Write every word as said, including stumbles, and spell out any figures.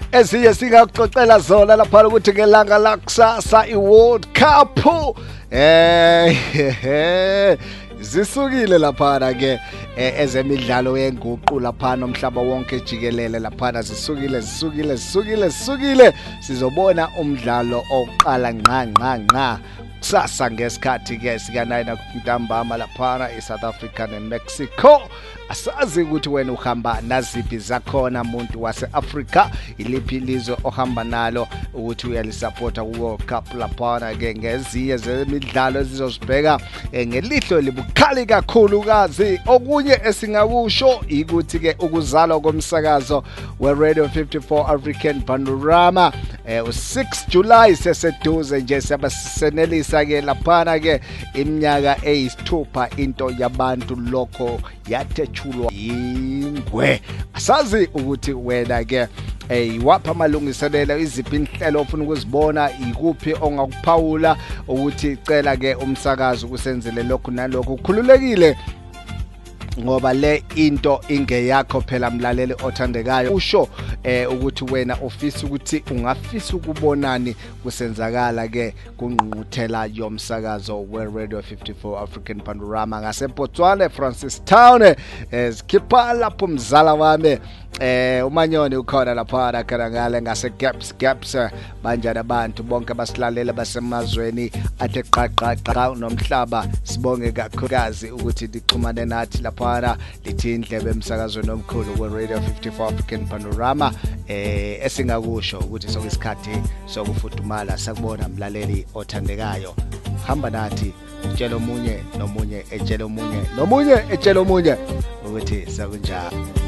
eziye singakuxoxela zona lapha ukuthi ngelanga lakusasa iWorld Cup eh zisukile lapha ke ezemidlalo yenguqu lapha nomhlaba wonke jikelele lapha zisukile zisukile zisukile zisukile sizobona umdlalo oqala nqa nqa nqa kusasa ngesikhathi ke sika nine ntambama lapha eSouth Africa neMexico. Asazi ukuthi wena uhamba naziphi zakhona umuntu waseAfrica, iliphi lizwe ohamba nalo ukuthi uyalisupporta kuWorld Cup lapha ke ngeziye zemidlalo ezizosibheka ngelihlo libukhali kakhulu kazi. Okunye esingakusho ukuthi ke ukuzalwa komsakazo weRadio fifty-four African Panorama u six July seseduze nje siyabasenelisa ke lapha ke iminyaka eyisithupha into yabantu lokho yathethulwa ingwe. Asazi ukuthi wena ke eh wapha amalungiselelo iziphi inhlelo ofuna ukuzibona, ikuphi ongakuphawula ukuthi icela ke umsakazo kusenzele lokho nalokho. Ukhululekile ngoba le into ingeyakho phela mlaleli othandekayo. Usho eh ukuthi wena ofisa ukuthi ungafisa ukubonani kusenzakala ke kungqungquthela yomsakazo weRadio fifty-four African Panorama ngase Botswana Francis Town ezikhipha lapho mzala wami eh umanyoni ukhona lapha kana ngale ngase gaps gaps banjani abantu bonke basilalela basemazweni athe qaqaqa nomhlaba. Sibonge kakhulukazi ukuthi lixhumane nathi lapha lithi indlebe emsakazweni omkhulu weRadio fifty-four African Panorama eh esingakusho ukuthi sokusikhathi sokufudumala sakubona mlaleli othandekayo. Hamba nathi utshela omunye nomunye etshela omunye nomunye etshela omunye ukuthi sakunjani.